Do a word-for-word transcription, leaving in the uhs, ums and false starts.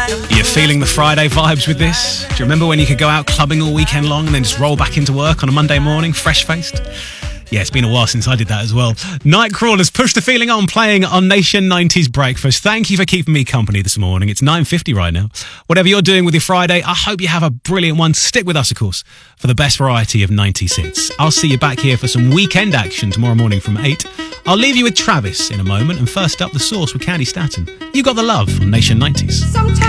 You're feeling the Friday vibes with this? Do you remember when you could go out clubbing all weekend long and then just roll back into work on a Monday morning, fresh-faced? Yeah, it's been a while since I did that as well. Nightcrawlers, push the feeling on, playing on Nation nineties Breakfast. Thank you for keeping me company this morning. It's nine fifty right now. Whatever you're doing with your Friday, I hope you have a brilliant one. Stick with us, of course, for the best variety of nineties hits. I'll see you back here for some weekend action tomorrow morning from eight. I'll leave you with Travis in a moment. And first up, The Source with Candy Staton. You got the love on Nation nineties. Sometimes